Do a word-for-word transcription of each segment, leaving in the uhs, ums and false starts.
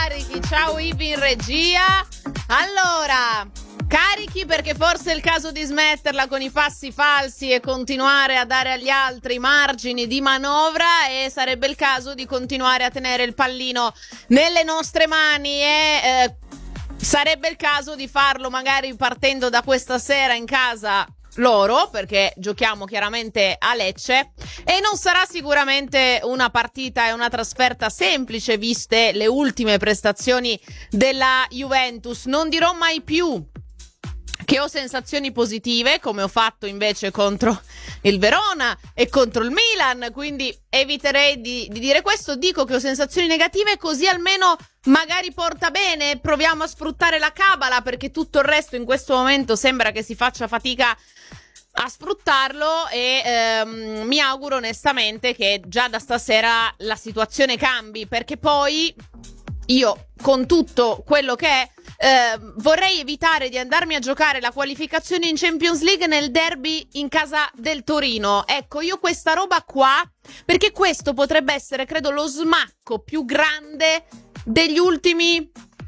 carichi. Ciao Ivi in regia. Allora, carichi perché forse è il caso di smetterla con i passi falsi e continuare a dare agli altri margini di manovra, e sarebbe il caso di continuare a tenere il pallino nelle nostre mani e eh, sarebbe il caso di farlo magari partendo da questa sera in casa loro, perché giochiamo chiaramente a Lecce e non sarà sicuramente una partita e una trasferta semplice viste le ultime prestazioni della Juventus. Non dirò mai più che ho sensazioni positive, come ho fatto invece contro il Verona e contro il Milan, quindi eviterei di, di dire questo. Dico che ho sensazioni negative, così almeno magari porta bene, proviamo a sfruttare la cabala, perché tutto il resto in questo momento sembra che si faccia fatica a sfruttarlo, e ehm, mi auguro onestamente che già da stasera la situazione cambi, perché poi io, con tutto quello che è, eh, vorrei evitare di andarmi a giocare la qualificazione in Champions League nel derby in casa del Torino. Ecco, io questa roba qua, perché questo potrebbe essere, credo, lo smacco più grande degli ultimi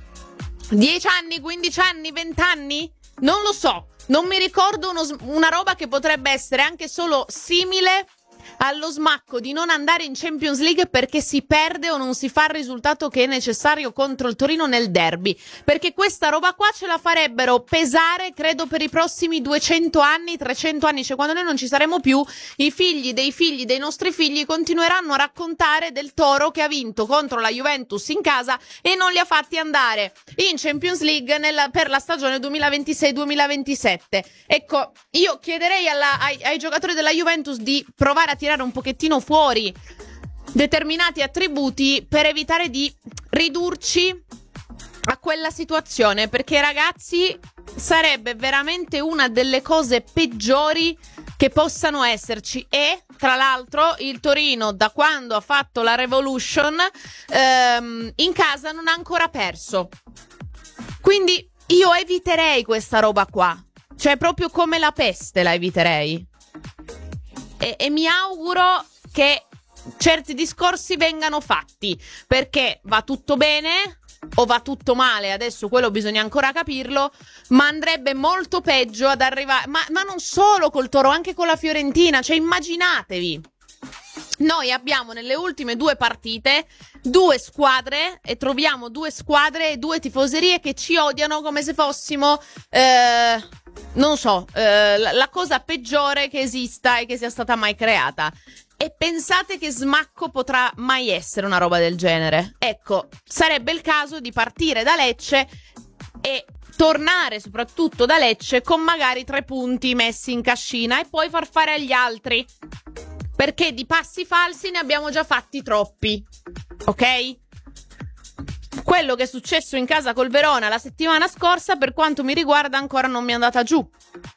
dieci anni, quindici anni, venti anni? Non lo so. Non mi ricordo uno, una roba che potrebbe essere anche solo simile allo smacco di non andare in Champions League perché si perde o non si fa il risultato che è necessario contro il Torino nel derby, perché questa roba qua ce la farebbero pesare credo per i prossimi duecento anni, trecento anni, cioè quando noi non ci saremo più, i figli dei figli dei nostri figli continueranno a raccontare del Toro che ha vinto contro la Juventus in casa e non li ha fatti andare in Champions League nella, per la stagione duemilaventisei duemilaventisette. Ecco, io chiederei alla, ai, ai giocatori della Juventus di provare a tirare un pochettino fuori determinati attributi per evitare di ridurci a quella situazione, perché ragazzi sarebbe veramente una delle cose peggiori che possano esserci. E tra l'altro il Torino, da quando ha fatto la Revolution, ehm, in casa non ha ancora perso, quindi io eviterei questa roba qua, cioè proprio come la peste la eviterei. E, e mi auguro che certi discorsi vengano fatti, perché va tutto bene o va tutto male, adesso quello bisogna ancora capirlo, ma andrebbe molto peggio ad arrivare, ma, ma non solo col Toro, anche con la Fiorentina, cioè immaginatevi, noi abbiamo nelle ultime due partite due squadre e troviamo due squadre e due tifoserie che ci odiano come se fossimo eh, non so, eh, la, la cosa peggiore che esista e che sia stata mai creata. E pensate che smacco potrà mai essere una roba del genere? Ecco, sarebbe il caso di partire da Lecce e tornare soprattutto da Lecce con magari tre punti messi in cascina e poi far fare agli altri, perché di passi falsi ne abbiamo già fatti troppi, ok? Quello che è successo in casa col Verona la settimana scorsa, per quanto mi riguarda, ancora non mi è andata giù.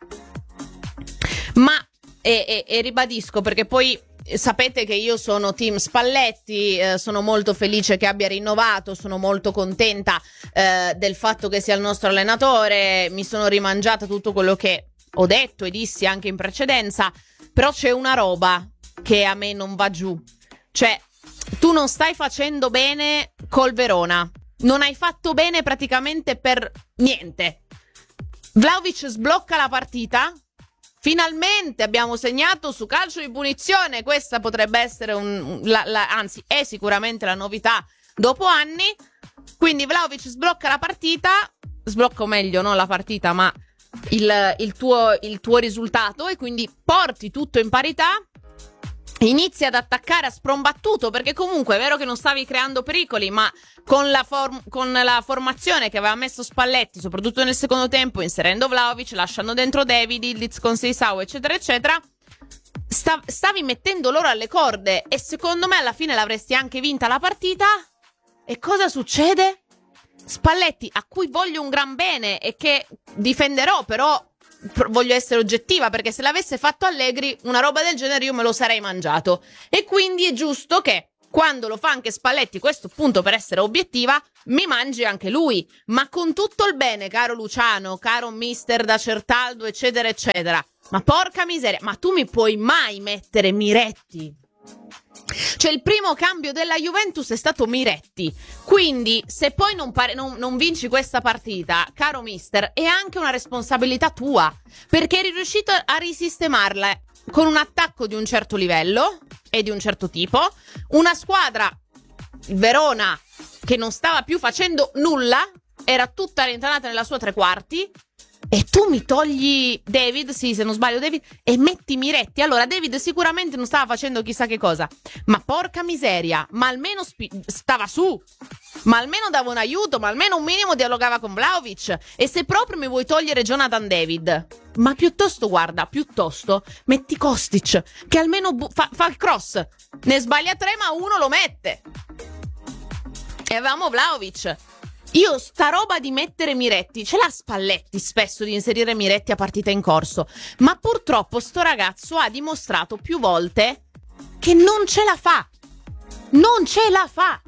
Ma, e, e, e ribadisco, perché poi sapete che io sono team Spalletti, eh, sono molto felice che abbia rinnovato, sono molto contenta eh, del fatto che sia il nostro allenatore, mi sono rimangiata tutto quello che ho detto e dissi anche in precedenza, però c'è una roba che a me non va giù, cioè tu non stai facendo bene col Verona, non hai fatto bene praticamente per niente. Vlahovic sblocca la partita, finalmente abbiamo segnato su calcio di punizione, questa potrebbe essere un, la, la, anzi è sicuramente la novità dopo anni, quindi Vlahovic sblocca la partita, sblocca o meglio non la partita ma il, il, tuo, il tuo risultato, e quindi porti tutto in parità. Inizi ad attaccare a sprombattuto, perché comunque è vero che non stavi creando pericoli, ma con la, form- con la formazione che aveva messo Spalletti, soprattutto nel secondo tempo, inserendo Vlahovic, lasciando dentro David, Ildiz con Seisao, eccetera, eccetera, sta- stavi mettendo loro alle corde, e secondo me alla fine l'avresti anche vinta la partita. E cosa succede? Spalletti, a cui voglio un gran bene e che difenderò, però voglio essere oggettiva, perché se l'avesse fatto Allegri una roba del genere io me lo sarei mangiato, e quindi è giusto che quando lo fa anche Spalletti, questo appunto per essere obiettiva, mi mangi anche lui, ma con tutto il bene, caro Luciano, caro mister da Certaldo, eccetera eccetera, ma porca miseria, ma tu mi puoi mai mettere Miretti Cioè il primo cambio della Juventus è stato Miretti. Quindi se poi non, pare, non, non vinci questa partita, caro mister, è anche una responsabilità tua, perché eri riuscito a risistemarla con un attacco di un certo livello e di un certo tipo, una squadra, il Verona, che non stava più facendo nulla, era tutta rintanata nella sua tre quarti. E tu mi togli David, sì, se non sbaglio David, e metti Miretti. Allora David sicuramente non stava facendo chissà che cosa, ma porca miseria, ma almeno spi- stava su, ma almeno dava un aiuto, ma almeno un minimo dialogava con Vlahovic. E se proprio mi vuoi togliere Jonathan David, ma piuttosto, guarda, piuttosto metti Kostic, che almeno bu- fa-, fa il cross, ne sbaglia tre ma uno lo mette. E avevamo Vlahovic. Io sta roba di mettere Miretti, ce l'ha Spalletti spesso di inserire Miretti a partita in corso, ma purtroppo sto ragazzo ha dimostrato più volte che non ce la fa, non ce la fa.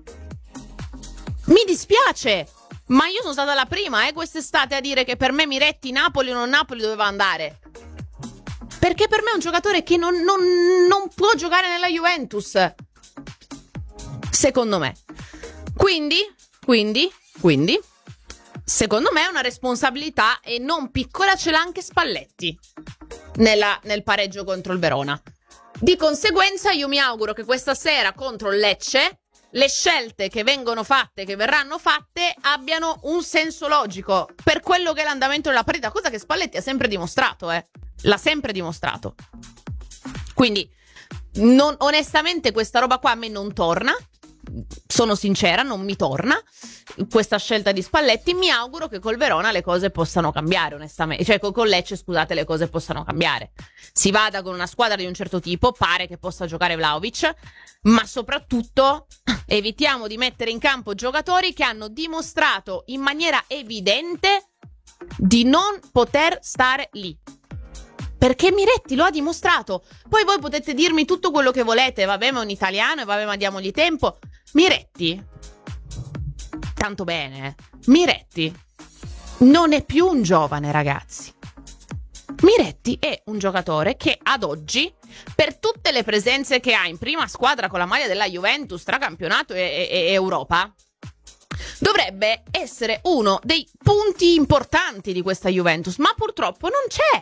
Mi dispiace, ma io sono stata la prima eh, quest'estate a dire che per me Miretti Napoli o non Napoli doveva andare, perché per me è un giocatore che non, non, non può giocare nella Juventus, secondo me. Quindi, quindi Quindi, secondo me è una responsabilità e non piccola, ce l'ha anche Spalletti nella, nel pareggio contro il Verona. Di conseguenza io mi auguro che questa sera contro il Lecce le scelte che vengono fatte, che verranno fatte, abbiano un senso logico per quello che è l'andamento della partita, cosa che Spalletti ha sempre dimostrato, eh. L'ha sempre dimostrato. Quindi, non, onestamente questa roba qua a me non torna. Sono sincera, non mi torna questa scelta di Spalletti. Mi auguro che col Verona le cose possano cambiare, onestamente, cioè con Lecce, scusate, le cose possano cambiare, si vada con una squadra di un certo tipo, pare che possa giocare Vlahovic, ma soprattutto evitiamo di mettere in campo giocatori che hanno dimostrato in maniera evidente di non poter stare lì. Perché Miretti lo ha dimostrato. Poi voi potete dirmi tutto quello che volete, vabbè, ma è un italiano e vabbè, ma diamogli tempo. Miretti, tanto bene, Miretti non è più un giovane, ragazzi. Miretti è un giocatore che ad oggi, per tutte le presenze che ha in prima squadra con la maglia della Juventus tra campionato e, e, e Europa, dovrebbe essere uno dei punti importanti di questa Juventus, ma purtroppo non c'è.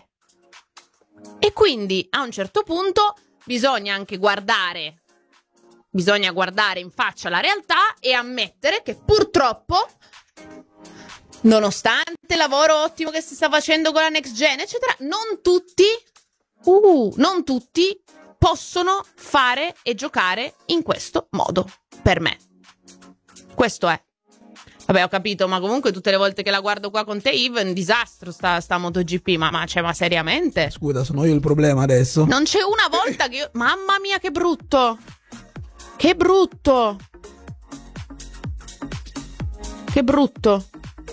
E quindi a un certo punto bisogna anche guardare, bisogna guardare in faccia la realtà e ammettere che purtroppo, nonostante il lavoro ottimo che si sta facendo con la Next Gen, eccetera, non tutti, uh, non tutti possono fare e giocare in questo modo, per me. Questo è. Vabbè, ho capito, ma comunque tutte le volte che la guardo qua con te, Yves, è un disastro sta, sta MotoGP, ma, ma, cioè, ma seriamente? Scusa, sono io il problema adesso? Non c'è una volta che io... Mamma mia, che brutto! Che brutto! Che brutto!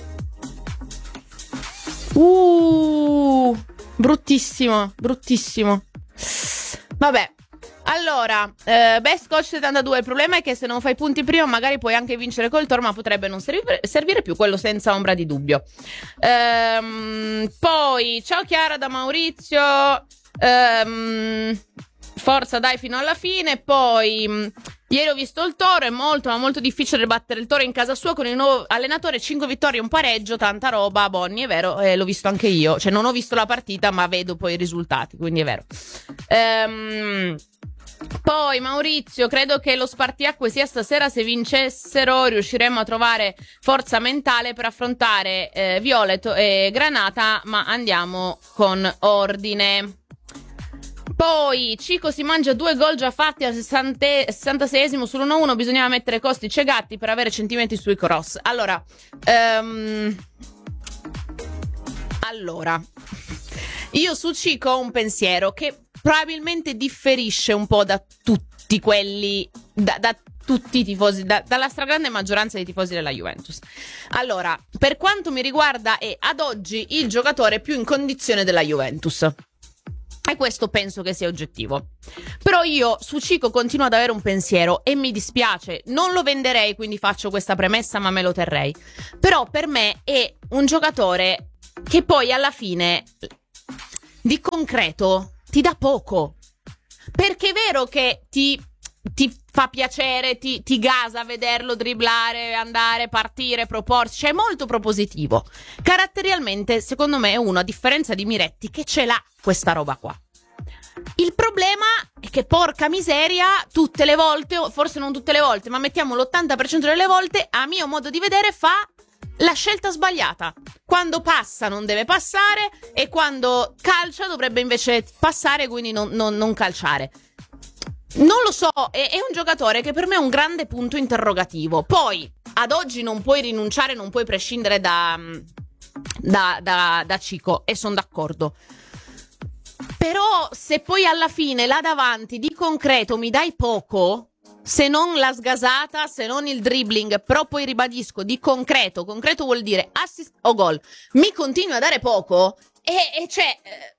Uh, bruttissimo, bruttissimo. Vabbè. Allora, eh, Best Coach settantadue, il problema è che se non fai punti prima magari puoi anche vincere col Toro, ma potrebbe non servire, servire più, quello senza ombra di dubbio. Ehm, poi, ciao Chiara da Maurizio, ehm, forza dai fino alla fine. Poi, mh, ieri ho visto il Toro, è molto ma molto difficile battere il Toro in casa sua con il nuovo allenatore, cinque vittorie e un pareggio, tanta roba, Bonni, è vero, eh, l'ho visto anche io, cioè non ho visto la partita ma vedo poi i risultati, quindi è vero. Ehm... Poi Maurizio, credo che lo spartiacque sia stasera, se vincessero riusciremmo a trovare forza mentale per affrontare eh, Violet e Granata, ma andiamo con ordine. Poi Cico si mangia due gol già fatti al sessantaseiesimo sull'uno a uno, bisognava mettere Kostic e Gatti per avere centimetri sui cross. Allora, um, allora, io su Cico ho un pensiero che probabilmente differisce un po' da tutti quelli, da, da tutti i tifosi, da, dalla stragrande maggioranza dei tifosi della Juventus. Allora, per quanto mi riguarda è ad oggi il giocatore più in condizione della Juventus. E questo penso che sia oggettivo. Però io su Cico continuo ad avere un pensiero e mi dispiace, non lo venderei, quindi faccio questa premessa, ma me lo terrei. Però per me è un giocatore che poi alla fine di concreto ti dà poco, perché è vero che ti ti fa piacere, ti, ti gasa vederlo dribblare, andare, partire, proporsi, cioè è molto propositivo. Caratterialmente, secondo me, è uno, a differenza di Miretti, che ce l'ha questa roba qua. Il problema è che, porca miseria, tutte le volte, forse non tutte le volte, ma mettiamo l'ottanta per cento delle volte, a mio modo di vedere, fa la scelta sbagliata. Quando passa non deve passare, e quando calcia dovrebbe invece passare, quindi non, non, non calciare. Non lo so, è, è un giocatore che per me è un grande punto interrogativo. Poi, ad oggi non puoi rinunciare, non puoi prescindere da, da, da, da Chico, e sono d'accordo. Però se poi alla fine là davanti di concreto mi dai poco, se non la sgasata, se non il dribbling, però poi ribadisco, di concreto, concreto vuol dire assist o gol, mi continui a dare poco, e, e cioè, eh,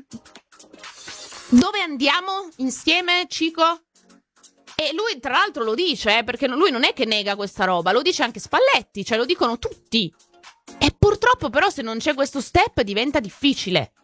dove andiamo insieme, Chico? E lui tra l'altro lo dice, eh, perché lui non è che nega questa roba, lo dice anche Spalletti, cioè lo dicono tutti. E purtroppo però se non c'è questo step diventa difficile.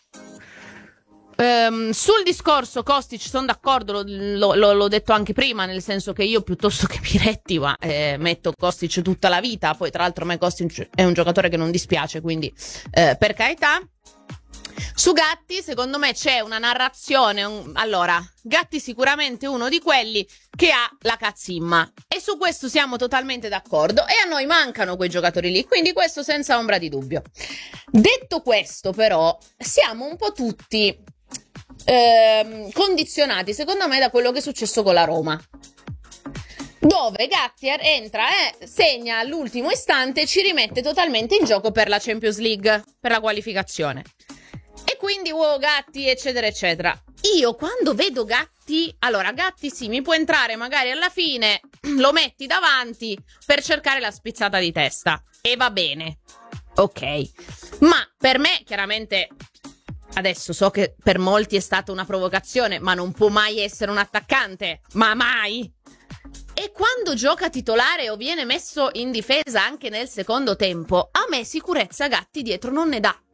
Um, sul discorso Kostic sono d'accordo, lo, lo, l'ho detto anche prima, nel senso che io piuttosto che Miretti ma, eh, metto Kostic tutta la vita. Poi tra l'altro a me Kostic è un giocatore che non dispiace, quindi eh, per carità. Su Gatti secondo me c'è una narrazione, un... allora Gatti sicuramente uno di quelli che ha la cazzimma, e su questo siamo totalmente d'accordo, e a noi mancano quei giocatori lì, quindi questo senza ombra di dubbio. Detto questo però siamo un po' tutti ehm, condizionati secondo me da quello che è successo con la Roma, dove Gatti entra e eh, segna all'ultimo istante e ci rimette totalmente in gioco per la Champions League, per la qualificazione. E quindi wow, Gatti eccetera eccetera. Io quando vedo Gatti, allora Gatti sì, mi può entrare magari alla fine, lo metti davanti per cercare la spizzata di testa e va bene, ok, ma per me chiaramente, adesso so che per molti è stata una provocazione, ma non può mai essere un attaccante, ma mai. E quando gioca titolare o viene messo in difesa anche nel secondo tempo, a me sicurezza Gatti dietro non ne dà.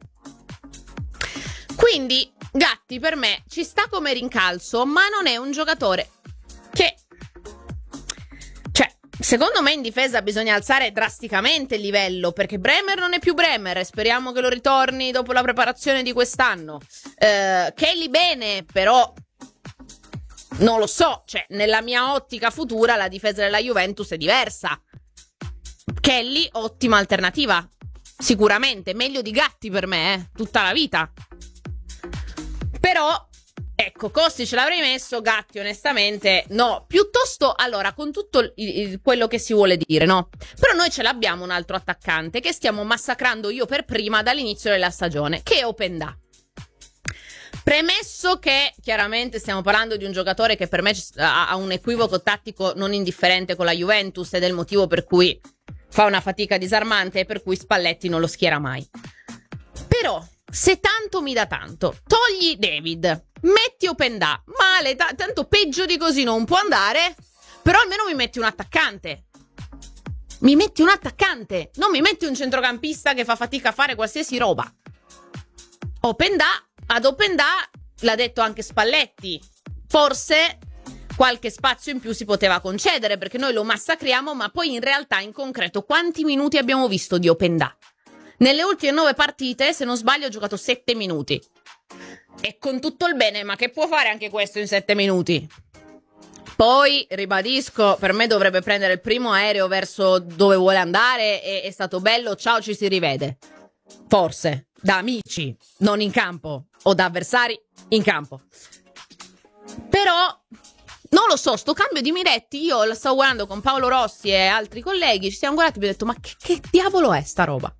Quindi Gatti per me ci sta come rincalzo, ma non è un giocatore che, cioè, secondo me in difesa bisogna alzare drasticamente il livello, perché Bremer non è più Bremer e speriamo che lo ritorni dopo la preparazione di quest'anno. eh, Kelly bene, però non lo so, cioè nella mia ottica futura la difesa della Juventus è diversa. Kelly ottima alternativa, sicuramente meglio di Gatti per me, eh, tutta la vita. Però, ecco, Kostic ce l'avrei messo, Gatti onestamente no. Piuttosto, allora, con tutto il, il, quello che si vuole dire, no? Però noi ce l'abbiamo un altro attaccante che stiamo massacrando io per prima dall'inizio della stagione, che è Openda. Premesso che, chiaramente, stiamo parlando di un giocatore che per me ha un equivoco tattico non indifferente con la Juventus, ed è il motivo per cui fa una fatica disarmante e per cui Spalletti non lo schiera mai. Però, se tanto mi dà tanto, togli David, metti Openda, male, t- tanto peggio di così non può andare, però almeno mi metti un attaccante. Mi metti un attaccante, non mi metti un centrocampista che fa fatica a fare qualsiasi roba. Openda, ad Openda, l'ha detto anche Spalletti, forse qualche spazio in più si poteva concedere, perché noi lo massacriamo, ma poi in realtà in concreto quanti minuti abbiamo visto di Openda? Nelle ultime nove partite, se non sbaglio, ho giocato sette minuti. E con tutto il bene, ma che può fare anche questo in sette minuti? Poi, ribadisco, per me dovrebbe prendere il primo aereo verso dove vuole andare, e è stato bello, ciao, ci si rivede. Forse, da amici, non in campo, o da avversari in campo. Però, non lo so, sto cambio di Miretti, io lo stavo guardando con Paolo Rossi e altri colleghi, ci siamo guardati e abbiamo detto, ma che, che diavolo è sta roba?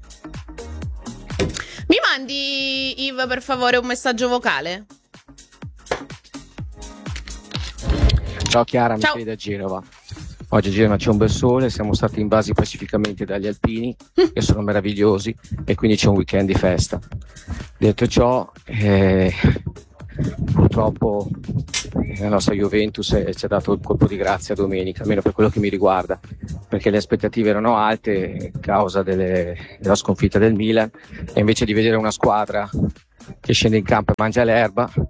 Mi mandi, Yves, per favore, un messaggio vocale? Ciao Chiara, Ciao. mi chiedi da Genova. Oggi a Genova c'è un bel sole, siamo stati invasi pacificamente dagli alpini, che sono meravigliosi, e quindi c'è un weekend di festa. Detto ciò, eh, purtroppo la nostra Juventus eh, ci ha dato il colpo di grazia domenica, almeno per quello che mi riguarda, perché le aspettative erano alte a causa delle, della sconfitta del Milan, e invece di vedere una squadra che scende in campo e mangia l'erba,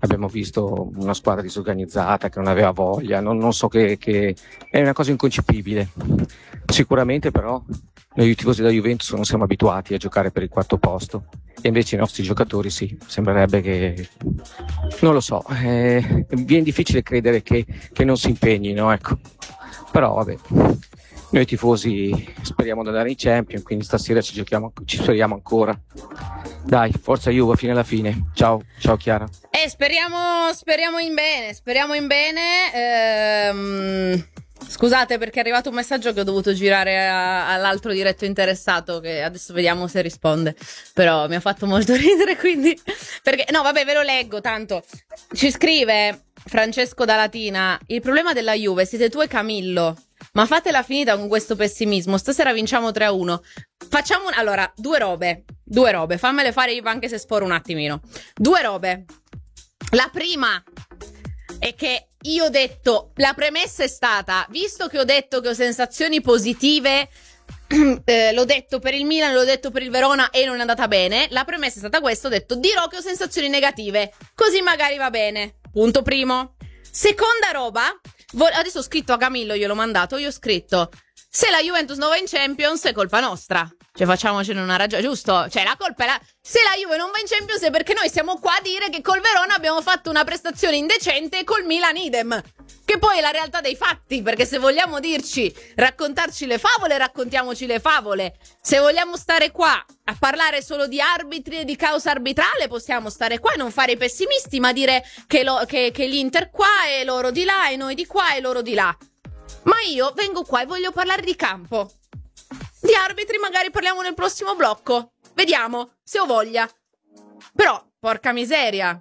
abbiamo visto una squadra disorganizzata che non aveva voglia, non, non so che, che è una cosa inconcepibile. Sicuramente però noi tifosi della Juventus non siamo abituati a giocare per il quarto posto e invece i nostri giocatori sì, sembrerebbe che, non lo so, eh, viene difficile credere che, che non si impegnino, ecco. Però vabbè, noi tifosi speriamo di andare in Champions, quindi stasera ci giochiamo, ci speriamo ancora. Dai, forza Juve fino alla fine. Ciao, ciao Chiara. Eh, speriamo, speriamo in bene, speriamo in bene. Ehm, scusate perché è arrivato un messaggio che ho dovuto girare a, all'altro diretto interessato, che adesso vediamo se risponde. Però mi ha fatto molto ridere, quindi... Perché, no, vabbè, ve lo leggo, tanto. Ci scrive Francesco da Latina: il problema della Juve siete tu e Camillo. Ma fatela finita con questo pessimismo. Stasera vinciamo tre a uno. Facciamo un... Allora, due robe. Due robe. Fammele fare io anche se sporo un attimino. Due robe. La prima è che io ho detto... La premessa è stata... Visto che ho detto che ho sensazioni positive... Eh, l'ho detto per il Milan, l'ho detto per il Verona e non è andata bene. La premessa è stata questa. Ho detto dirò che ho sensazioni negative, così magari va bene. Punto primo. Seconda roba... Adesso ho scritto a Camillo, gliel'ho mandato, io ho scritto: se la Juventus non va in Champions è colpa nostra. Cioè facciamocene una ragione, giusto? Cioè la colpa è la... Se la Juve non va in Champions è perché noi siamo qua a dire che col Verona abbiamo fatto una prestazione indecente e col Milan idem. Che poi è la realtà dei fatti, perché se vogliamo dirci, raccontarci le favole, raccontiamoci le favole. Se vogliamo stare qua a parlare solo di arbitri e di causa arbitrale, possiamo stare qua e non fare i pessimisti, ma dire che, lo, che, che l'Inter qua e loro di là e noi di qua e loro di là. Ma io vengo qua e voglio parlare di campo. Di arbitri magari parliamo nel prossimo blocco. Vediamo, se ho voglia. Però, porca miseria.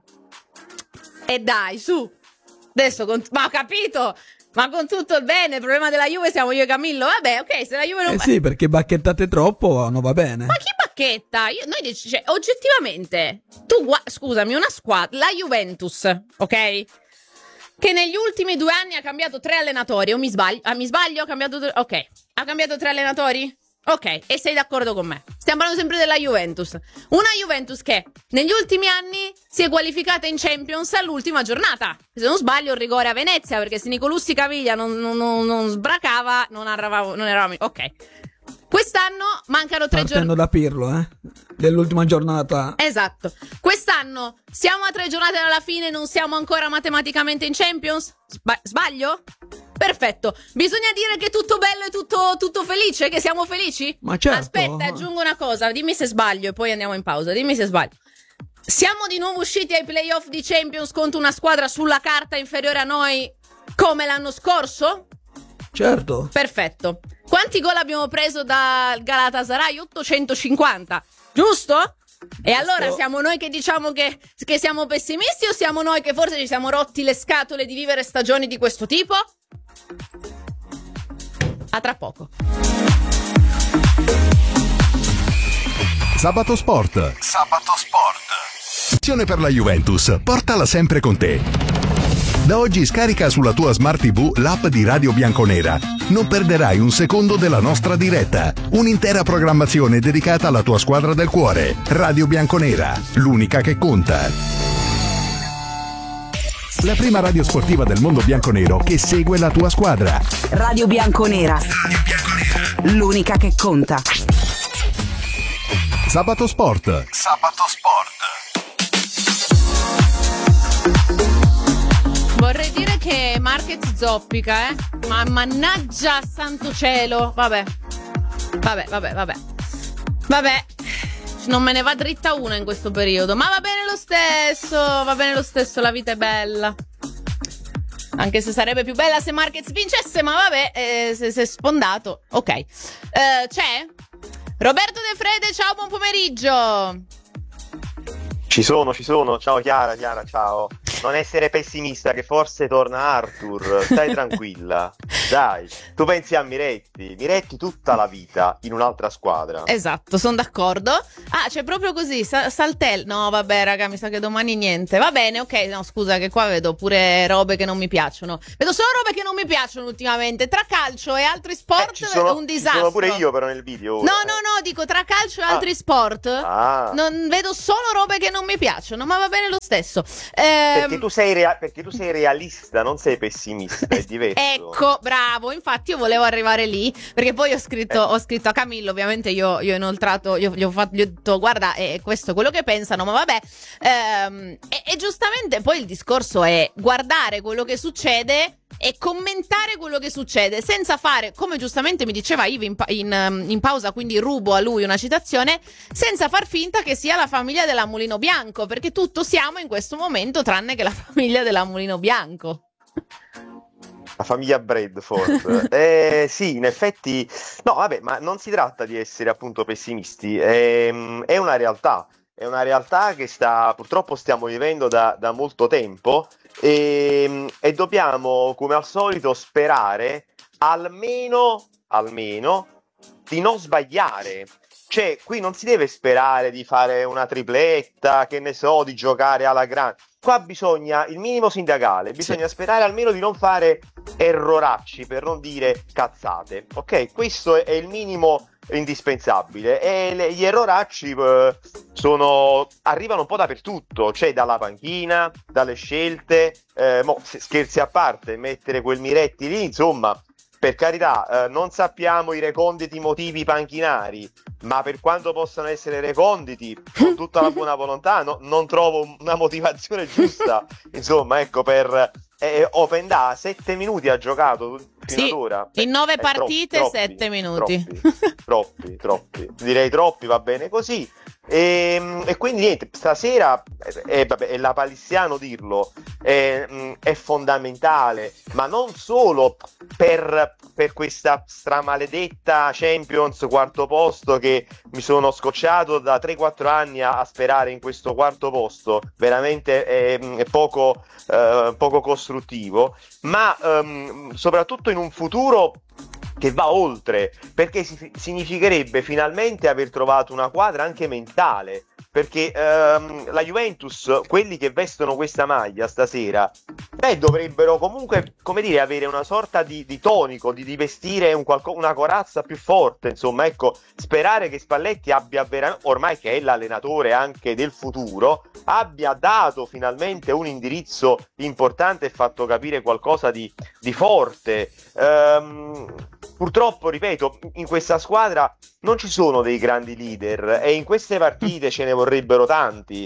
E dai, su. Adesso, con... ma ho capito. Ma con tutto il bene, il problema della Juve siamo io e Camillo. Vabbè, ok, se la Juve non... Eh sì, perché bacchettate troppo non va bene. Ma chi bacchetta? Io, noi dici, cioè, oggettivamente, tu, gua... scusami, una squadra, la Juventus, ok? Che negli ultimi due anni ha cambiato tre allenatori, o mi sbaglio? Ah, mi sbaglio? Ha cambiato tre... Ok, ha cambiato tre allenatori? Ok, e sei d'accordo con me? Stiamo parlando sempre della Juventus. Una Juventus che negli ultimi anni si è qualificata in Champions all'ultima giornata. Se non sbaglio il rigore a Venezia, perché se Nicolussi Caviglia non, non, non, non sbracava, non, eravamo, non eravamo... Ok. Quest'anno mancano tre giornate. Partendo da Pirlo, eh? Dell'ultima giornata. Esatto. Quest'anno siamo a tre giornate dalla fine, non siamo ancora matematicamente in Champions? Sba- sbaglio? Perfetto. Bisogna dire che è tutto bello e tutto, tutto felice, che siamo felici? Ma certo. Aspetta, aggiungo una cosa, dimmi se sbaglio e poi andiamo in pausa, dimmi se sbaglio. Siamo di nuovo usciti ai playoff di Champions contro una squadra sulla carta inferiore a noi come l'anno scorso? Certo. Perfetto. Quanti gol abbiamo preso dal Galatasaray? ottocentocinquanta, giusto? E allora siamo noi che diciamo che, che siamo pessimisti o siamo noi che forse ci siamo rotti le scatole di vivere stagioni di questo tipo? A tra poco. Sabato Sport. Sabato Sport. Passione per la Juventus, portala sempre con te. Da oggi scarica sulla tua Smart tivù l'app di Radio Bianconera. Non perderai un secondo della nostra diretta. Un'intera programmazione dedicata alla tua squadra del cuore. Radio Bianconera, l'unica che conta. La prima radio sportiva del mondo bianconero che segue la tua squadra. Radio Bianconera. Radio Bianconera. L'unica che conta. Sabato Sport. Sabato Sport. Vorrei dire che Marquez zoppica, eh? Ma mannaggia santo cielo. Vabbè. Vabbè, vabbè, vabbè. Vabbè. Non me ne va dritta una in questo periodo. Ma va bene lo stesso. Va bene lo stesso, la vita è bella. Anche se sarebbe più bella se Marquez vincesse. Ma vabbè, eh, se, se è sfondato. Ok. Eh, c'è? Roberto De Frede, ciao, buon pomeriggio. Ci sono, ci sono. Ciao Chiara, Chiara, ciao. Non essere pessimista, che forse torna Arthur. Stai tranquilla. Dai, tu pensi a Miretti. Miretti tutta la vita in un'altra squadra. Esatto, sono d'accordo. Ah, c'è proprio così, sa- Saltel. No, vabbè, raga, mi sa che domani niente. Va bene, ok. No, scusa, che qua vedo pure robe che non mi piacciono. Vedo solo robe che non mi piacciono ultimamente. Tra calcio e altri sport eh, sono, è un disastro. Ci sono pure io però nel video. Ora. No, no, no, dico tra calcio e ah. altri sport. Ah. Non vedo solo robe che non mi piacciono, ma va bene lo stesso. Eh, Perché tu sei rea- perché tu sei realista, non sei pessimista, è diverso. Ecco, bravo, infatti io volevo arrivare lì, perché poi ho scritto, Eh. ho scritto a Camillo, ovviamente io, io ho inoltrato, io, gli, ho fatto, gli ho detto guarda, è questo è quello che pensano, ma vabbè, ehm, e, e giustamente poi il discorso è guardare quello che succede e commentare quello che succede senza fare, come giustamente mi diceva Ivi in, pa- in, in pausa, quindi rubo a lui una citazione, senza far finta che sia la famiglia della Mulino Bianco, perché tutto siamo in questo momento tranne che la famiglia della Mulino Bianco. La famiglia Bradford. eh, sì, in effetti, no, vabbè, ma non si tratta di essere appunto pessimisti, è, è una realtà, è una realtà che sta, purtroppo stiamo vivendo da, da molto tempo e, e dobbiamo, come al solito, sperare almeno, almeno di non sbagliare. Cioè, qui non si deve sperare di fare una tripletta, che ne so, di giocare alla grande. Qua bisogna, il minimo sindacale, bisogna Sì. sperare almeno di non fare erroracci, per non dire cazzate. Ok? Questo è, è il minimo indispensabile. E le, gli erroracci eh, sono, arrivano un po' dappertutto, cioè dalla panchina, dalle scelte. Eh, mo, se- scherzi a parte, mettere quel Miretti lì, insomma, per carità, eh, non sappiamo i reconditi motivi panchinari, ma per quanto possano essere reconditi, con tutta la buona volontà, no- non trovo una motivazione giusta. Insomma, ecco, per eh, Openda, sette minuti ha giocato fino Sì, ad ora. in nove Eh, troppi, partite, troppi, sette minuti. Troppi, troppi, troppi. Direi troppi, va bene così. E, e quindi niente, stasera, è, vabbè, è la palissiano dirlo, è, mh, è fondamentale, ma non solo per, per questa stramaledetta Champions quarto posto, che mi sono scocciato da tre quattro anni a, a sperare in questo quarto posto, veramente è, è poco, eh, poco costruttivo, ma ehm, soprattutto in un futuro che va oltre, perché si- significherebbe finalmente aver trovato una quadra anche mentale, perché ehm, la Juventus, quelli che vestono questa maglia stasera, beh, dovrebbero comunque, come dire, avere una sorta di, di tonico, di, di vestire un qualco- una corazza più forte, insomma, ecco, sperare che Spalletti abbia veramente, ormai che è l'allenatore anche del futuro, abbia dato finalmente un indirizzo importante e fatto capire qualcosa di, di forte. Ehm, purtroppo, ripeto, in questa squadra non ci sono dei grandi leader e in queste partite ce ne vorrebbero tanti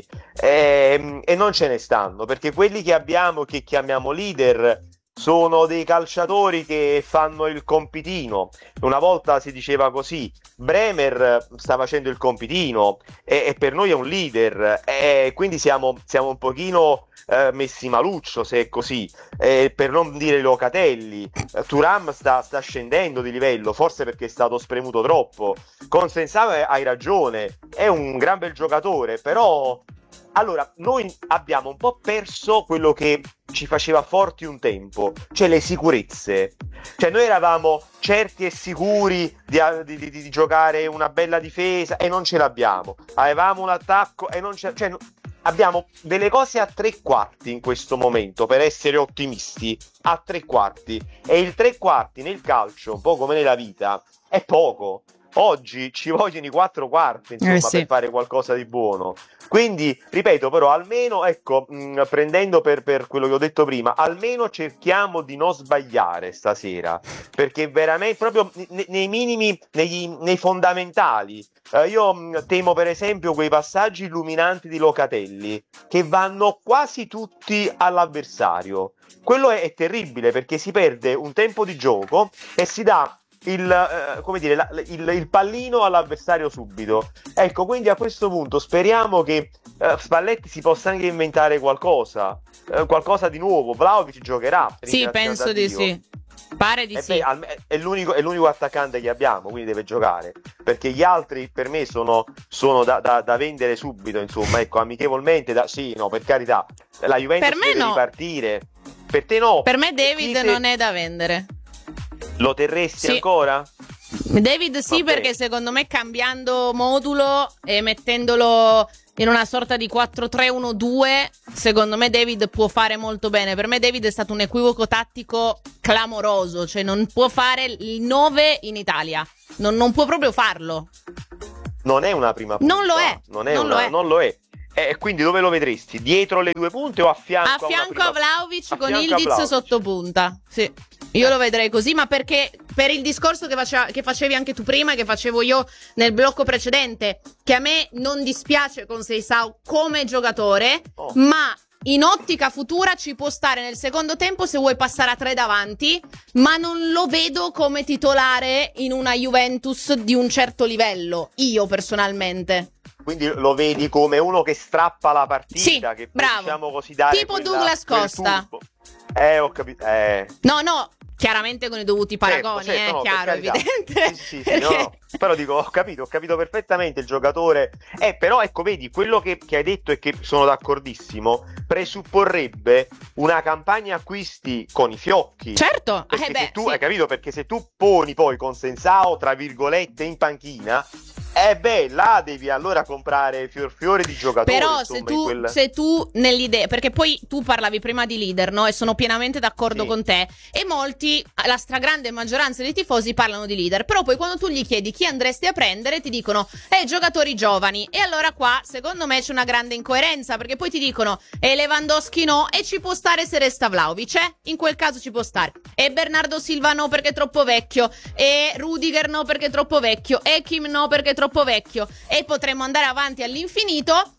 e, e non ce ne stanno, perché quelli che abbiamo, che chiamiamo leader, sono dei calciatori che fanno il compitino. Una volta si diceva così: Bremer sta facendo il compitino e, e per noi è un leader, e quindi siamo, siamo un pochino eh, messi maluccio se è così, eh, per non dire Locatelli. eh, Thuram sta, sta scendendo di livello, forse perché è stato spremuto troppo. Consensao, hai ragione, è un gran bel giocatore, però allora noi abbiamo un po' perso quello che ci faceva forti un tempo, cioè le sicurezze. Cioè noi eravamo certi e sicuri di, di, di, di giocare una bella difesa e non ce l'abbiamo, avevamo un attacco e non ce, cioè, abbiamo delle cose a tre quarti in questo momento, per essere ottimisti, a tre quarti, e il tre quarti nel calcio, un po' come nella vita, è poco. Oggi ci vogliono i quattro quarti, insomma, Eh sì. per fare qualcosa di buono. Quindi, ripeto, però, almeno, ecco, mh, prendendo per, per quello che ho detto prima, almeno cerchiamo di non sbagliare stasera, perché veramente, proprio ne- nei minimi, negli- nei fondamentali, eh, io mh, temo per esempio quei passaggi illuminanti di Locatelli, che vanno quasi tutti all'avversario. Quello è, è terribile, perché si perde un tempo di gioco e si dà il, eh, come dire, la- il, il pallino all'avversario subito. Ecco, quindi a questo punto speriamo che eh, Spalletti si possa anche inventare qualcosa, eh, qualcosa di nuovo. Vlahovic giocherà, Sì, ringraziando penso a di Dio. sì. Pare di Eh sì. beh, alme- è l'unico, è l'unico attaccante che abbiamo, quindi deve giocare, perché gli altri per me sono, sono da, da- da vendere subito, insomma, ecco, amichevolmente, da, sì, no, per carità, la Juventus Per me deve no. ripartire. Per te no? Per me Chi David te- non è da vendere. Lo terresti Sì. ancora? David sì, Vabbè. perché secondo me cambiando modulo e mettendolo in una sorta di quattro tre uno due, secondo me David può fare molto bene. Per me David è stato un equivoco tattico clamoroso, cioè non può fare il nove in Italia, non, non può proprio farlo. Non è una prima punta. Non lo è, Non, è non una- lo è. non lo è. E eh, quindi dove lo vedresti? Dietro le due punte o a fianco a fianco a, a Vlahovic a con fianco Ildiz a Vlahovic. sotto punta? Sì. Io lo vedrei così, ma perché per il discorso che, faceva, che facevi anche tu prima e che facevo io nel blocco precedente, che a me non dispiace con Seisao come giocatore, oh. ma in ottica futura ci può stare nel secondo tempo se vuoi passare a tre davanti, ma non lo vedo come titolare in una Juventus di un certo livello, io personalmente. Quindi lo vedi come uno che strappa la partita, Sì, che bravo. possiamo così dare Tipo quella, Douglas quel Costa. turbo. Eh, ho capito. Eh. No, no, chiaramente con i dovuti paragoni, certo, certo, eh, no, per chiaro, carità. evidente. Sì, sì, sì, no, no. Però dico, ho capito, ho capito perfettamente il giocatore. Eh, però ecco, vedi, quello che, che hai detto e che sono d'accordissimo, presupporrebbe una campagna acquisti con i fiocchi. Certo, Perché eh beh, se tu, sì. hai capito? Perché se tu poni poi con Sensao, tra virgolette, in panchina, eh beh, là devi allora comprare fior fiore di giocatori. Però insomma, se tu, in quel... se tu nell'idea, perché poi tu parlavi prima di leader, no? E sono pienamente d'accordo Sì. con te. E molti, la stragrande maggioranza dei tifosi parlano di leader. Però poi quando tu gli chiedi chi andresti a prendere, ti dicono, eh, giocatori giovani. E allora qua, secondo me, c'è una grande incoerenza, perché poi ti dicono, eh, Lewandowski no, e ci può stare se resta Vlahovic, eh? In quel caso ci può stare. E Bernardo Silva no perché è troppo vecchio. E Rudiger no perché è troppo vecchio. E Kim no perché è troppo vecchio. E potremmo andare avanti all'infinito.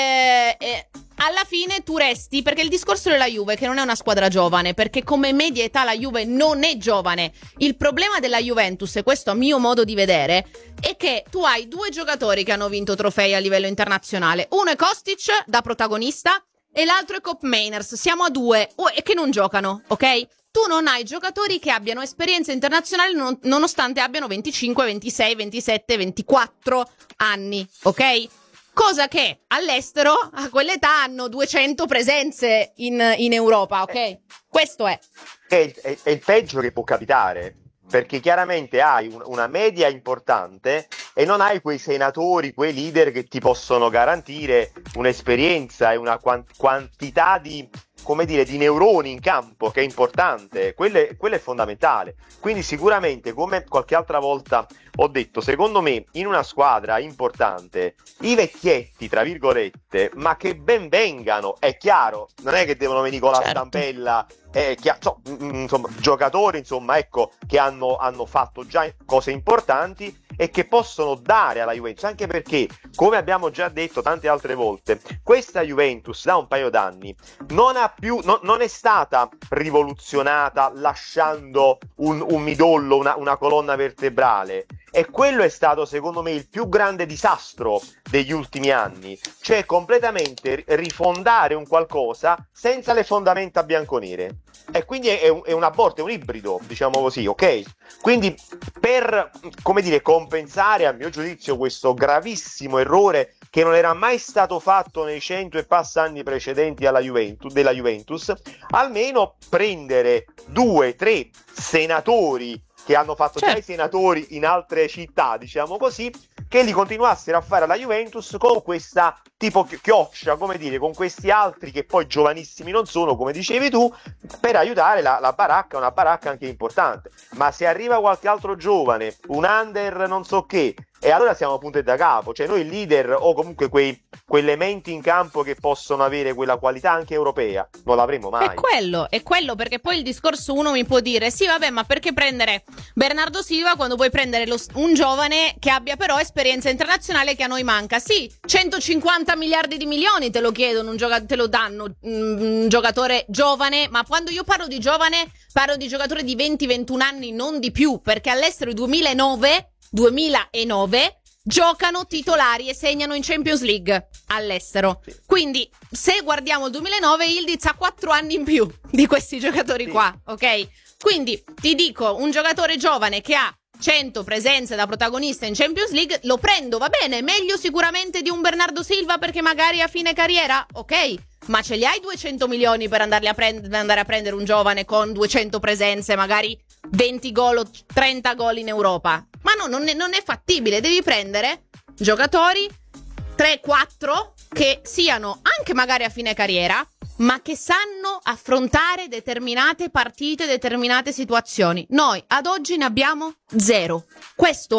E, e alla fine tu resti, perché il discorso della Juve che non è una squadra giovane, perché come media età la Juve non è giovane. Il problema della Juventus, e questo a mio modo di vedere, è che tu hai due giocatori che hanno vinto trofei a livello internazionale. Uno è Kostic da protagonista e l'altro è Kopp Mainers. Siamo a due oh, e che non giocano, ok? Tu non hai giocatori che abbiano esperienza internazionale non, nonostante abbiano venticinque, ventisei, ventisette, ventiquattro anni, ok? Cosa che all'estero a quell'età hanno duecento presenze in, in Europa, ok? Questo è. È il, è, è il peggio che può capitare, perché chiaramente hai un, una media importante e non hai quei senatori, quei leader che ti possono garantire un'esperienza e una quant- quantità di, come dire, di neuroni in campo, che è importante. Quello è, quello è fondamentale. Quindi sicuramente, come qualche altra volta ho detto, secondo me in una squadra importante i vecchietti, tra virgolette, ma che ben vengano, è chiaro, non è che devono venire con la Certo. stampella, è chiaro, insomma, giocatori, insomma, ecco, che hanno, hanno fatto già cose importanti e che possono dare alla Juventus, anche perché, come abbiamo già detto tante altre volte, questa Juventus da un paio d'anni non ha più, no, non è stata rivoluzionata lasciando un, un midollo, una, una colonna vertebrale. E quello è stato, secondo me, il più grande disastro degli ultimi anni, cioè completamente rifondare un qualcosa senza le fondamenta bianconere. E quindi è un, è un aborto, è un ibrido, diciamo così, ok? Quindi per, come dire, compensare, a mio giudizio, questo gravissimo errore che non era mai stato fatto nei cento e passa anni precedenti alla Juventus, della Juventus, almeno prendere due, tre senatori che hanno fatto Certo. già i senatori in altre città, diciamo così, che li continuassero a fare alla Juventus con questa tipo chioccia, come dire, con questi altri che poi giovanissimi non sono, come dicevi tu, per aiutare la, la baracca, una baracca anche importante. Ma se arriva qualche altro giovane, un under non so che, e allora siamo punti da capo, cioè noi il leader o comunque quei, quei elementi in campo che possono avere quella qualità anche europea non l'avremo mai. È quello, è quello, perché poi il discorso uno mi può dire, sì vabbè, ma perché prendere Bernardo Silva quando puoi prendere lo, un giovane che abbia però esperienza internazionale che a noi manca? Sì, centocinquanta miliardi di milioni te lo chiedono, un gioca- te lo danno un giocatore giovane, ma quando io parlo di giovane parlo di giocatore di venti ventuno anni, non di più, perché all'estero duemilanove duemilanove giocano titolari e segnano in Champions League all'estero. Sì. Quindi se guardiamo il duemilanove, Ildiz ha quattro anni in più di questi giocatori Sì. qua, ok? Quindi ti dico, un giocatore giovane che ha cento presenze da protagonista in Champions League lo prendo, va bene, meglio sicuramente di un Bernardo Silva perché magari a fine carriera, ok? Ma ce li hai duecento milioni per andarli a prend- per andare a prendere un giovane con duecento presenze, magari venti gol o trenta gol in Europa? Ma no, non è, non è fattibile. Devi prendere giocatori tre quattro che siano anche magari a fine carriera, ma che sanno affrontare determinate partite, determinate situazioni. Noi ad oggi ne abbiamo zero. Questo è.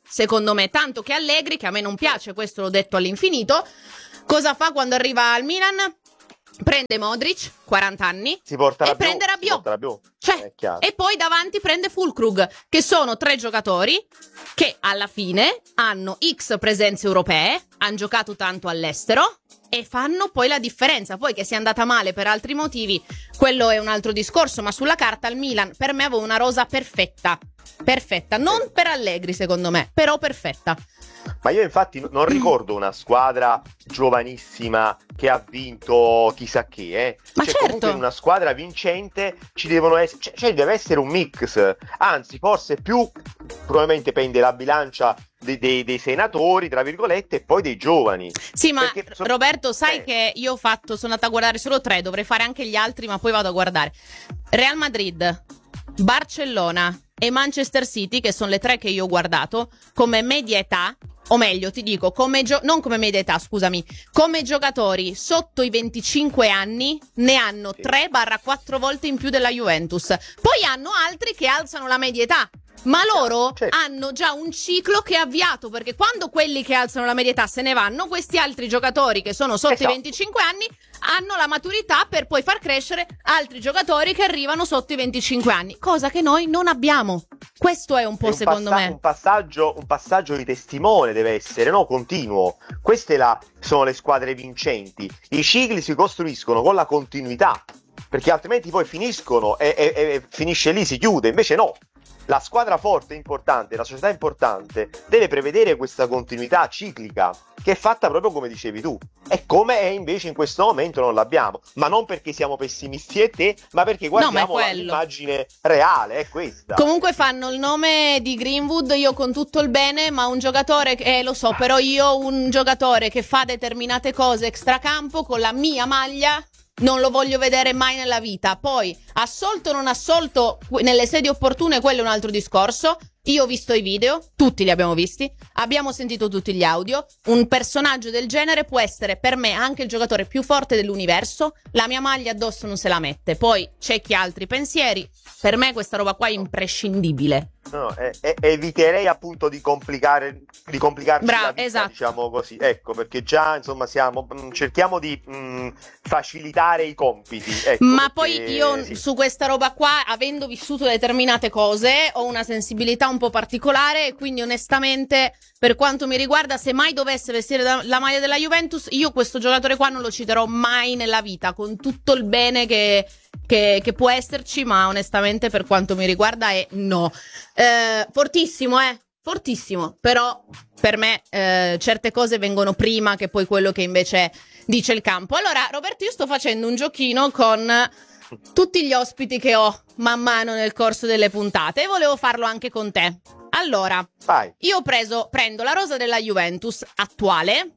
secondo me, tanto che Allegri, che a me non piace, questo l'ho detto all'infinito, cosa fa quando arriva al Milan? Prende Modric, quaranta anni, si porta e la prende Biu, Rabiot. si porta la Biu. Cioè, È chiaro. e poi davanti prende Füllkrug, che sono tre giocatori che alla fine hanno X presenze europee, hanno giocato tanto all'estero e fanno poi la differenza. Poi che sia andata male per altri motivi, quello è un altro discorso, ma sulla carta il Milan per me aveva una rosa perfetta, perfetta, non per Allegri secondo me, però perfetta. Ma io infatti non ricordo una squadra giovanissima che ha vinto chissà che, eh. Ma cioè, certo. comunque in una squadra vincente ci devono essere, cioè, cioè deve essere un mix, anzi forse più probabilmente pende la bilancia dei, dei, dei senatori, tra virgolette, e poi dei giovani. Sì, ma Perché so- Roberto, sai eh. che io ho fatto, sono andata a guardare solo tre, dovrei fare anche gli altri, ma poi vado a guardare. Real Madrid, Barcellona e Manchester City, che sono le tre che io ho guardato, come media età, o meglio ti dico, come gio- non come media età, scusami, come giocatori sotto i venticinque anni ne hanno Sì. tre quattro volte in più della Juventus. Poi hanno altri che alzano la media età. Ma loro Certo. hanno già un ciclo che è avviato, perché quando quelli che alzano la media età se ne vanno, questi altri giocatori che sono sotto Esatto. i venticinque anni hanno la maturità per poi far crescere altri giocatori che arrivano sotto i venticinque anni, cosa che noi non abbiamo. Questo è un po' È un secondo passa- me. Un passaggio, un passaggio di testimone deve essere, no? Continuo. Queste la- sono le squadre vincenti. I cicli si costruiscono con la continuità, perché altrimenti poi finiscono e, e- e finisce lì, si chiude. Invece no. La squadra forte, importante, la società importante deve prevedere questa continuità ciclica che è fatta proprio come dicevi tu, e come è invece in questo momento non l'abbiamo, ma non perché siamo pessimisti e te, ma perché guardiamo quello. l'immagine reale, è questa. Comunque fanno il nome di Greenwood, io con tutto il bene, ma un giocatore, che- eh lo so, però io un giocatore che fa determinate cose extracampo con la mia maglia non lo voglio vedere mai nella vita. Poi, assolto o non assolto nelle sedi opportune, quello è un altro discorso. Io ho visto i video, tutti li abbiamo visti, abbiamo sentito tutti gli audio. Un personaggio del genere può essere per me anche il giocatore più forte dell'universo. La mia maglia addosso non se la mette. Poi c'è chi ha altri pensieri. Per me questa roba qua è imprescindibile. No, eh, eh, eviterei appunto di complicare di complicarci Bravo, la vita, esatto. diciamo così, ecco, perché già insomma siamo mh, cerchiamo di mh, facilitare i compiti, ecco, Ma perché- poi io sì. su questa roba qua, avendo vissuto determinate cose, ho una sensibilità un po' particolare e quindi onestamente, per quanto mi riguarda, se mai dovesse vestire da- la maglia della Juventus, io questo giocatore qua non lo citerò mai nella vita, con tutto il bene che, che, che può esserci, ma onestamente per quanto mi riguarda è no. Eh, fortissimo, eh, fortissimo, però per me eh, certe cose vengono prima che poi quello che invece dice il campo. Allora, Roberto, io sto facendo un giochino con tutti gli ospiti che ho man mano nel corso delle puntate e volevo farlo anche con te. Allora, Vai. io ho preso, prendo la rosa della Juventus attuale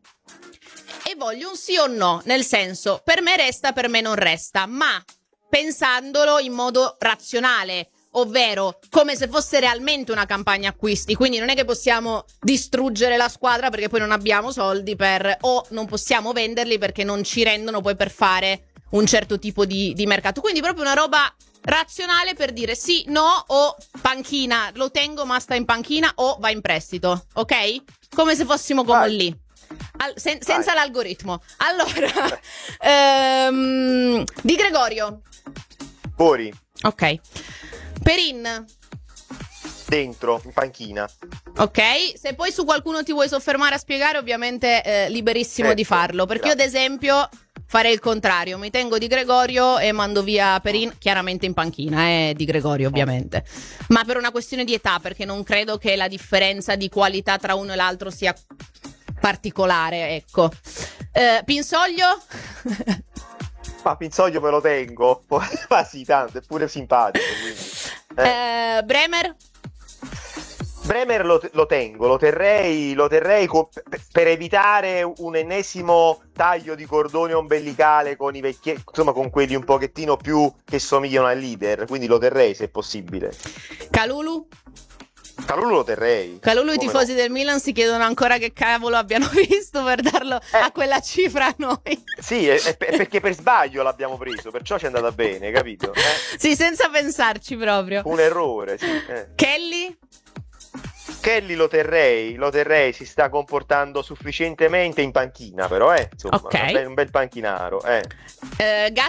e voglio un sì o no, nel senso, per me resta, per me non resta, ma pensandolo in modo razionale, ovvero come se fosse realmente una campagna acquisti, quindi non è che possiamo distruggere la squadra perché poi non abbiamo soldi per, o non possiamo venderli perché non ci rendono poi per fare un certo tipo di, di mercato, quindi proprio una roba razionale per dire sì, no, o panchina, lo tengo ma sta in panchina, o va in prestito, ok? Come se fossimo come Vai. lì. Al- sen- senza Vai. l'algoritmo. Allora, ehm, Di Gregorio. Fuori, Ok. Perin. dentro, in panchina. Ok. Se poi su qualcuno ti vuoi soffermare a spiegare, ovviamente eh, liberissimo Certo, di farlo. Perché io, ad grazie. esempio, farei il contrario. Mi tengo Di Gregorio e mando via Perin, chiaramente in panchina, eh, Di Gregorio, ovviamente. Ma per una questione di età, perché non credo che la differenza di qualità tra uno e l'altro sia particolare, ecco. Eh, Pinsoglio? Ma Pinsoglio me lo tengo, ma sì, tanto, è pure simpatico, quindi. Eh. Eh, Bremer? Bremer lo, lo tengo, lo terrei, lo terrei co- per, per evitare un ennesimo taglio di cordone ombelicale con i vecchi, insomma con quelli un pochettino più che somigliano al leader, quindi lo terrei se possibile. Calulu? Calulu lo terrei. Calulu, i Come tifosi no? del Milan si chiedono ancora che cavolo abbiano visto per darlo Eh. a quella cifra a noi. Sì, è, è per- perché per sbaglio l'abbiamo preso, perciò ci è andata bene, capito? Eh? Sì, senza pensarci proprio. Un errore, sì. eh. Kelly? Kelly lo terrei, lo terrei, si sta comportando sufficientemente in panchina, però, eh, insomma, Ok. un bel, un bel panchinaro, eh. Eh,